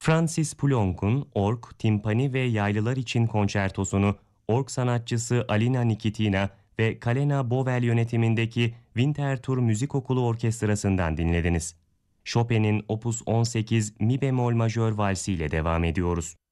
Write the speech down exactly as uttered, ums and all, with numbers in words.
Francis Poulenc'un org, timpani ve yaylılar için konçertosunu org sanatçısı Alina Nikitina ve Kalena Bovel yönetimindeki Winterthur Müzik Okulu Orkestrası'ndan dinlediniz. Chopin'in Opus on sekiz Mi bemol majör valsi ile devam ediyoruz.